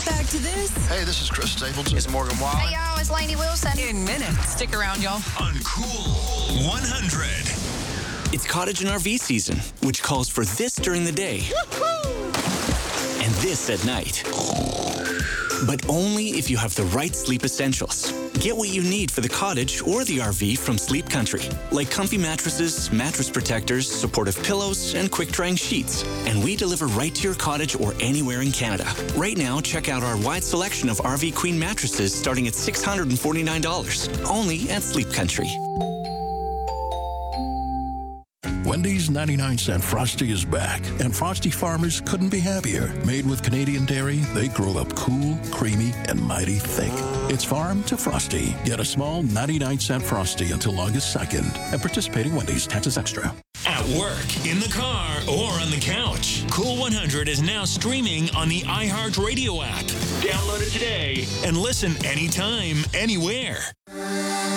back to this. Hey, this is Chris Stapleton. It's Morgan Wallen. Hey, y'all, it's Lainey Wilson. In minutes. Stick around, y'all. On Cool 100. It's cottage and RV season, which calls for this during the day and this at night. But only if you have the right sleep essentials. Get what you need for the cottage or the RV from Sleep Country, like comfy mattresses, mattress protectors, supportive pillows, and quick-drying sheets. And we deliver right to your cottage or anywhere in Canada. Right now, check out our wide selection of RV Queen mattresses starting at $649, only at Sleep Country. Wendy's 99-cent Frosty is back, and Frosty farmers couldn't be happier. Made with Canadian dairy, they grow up cool, creamy, and mighty thick. It's farm to Frosty. Get a small 99-cent Frosty until August 2nd at participating Wendy's. Taxes extra. At work, in the car, or on the couch. Cool 100 is now streaming on the iHeartRadio app. Download it today and listen anytime, anywhere.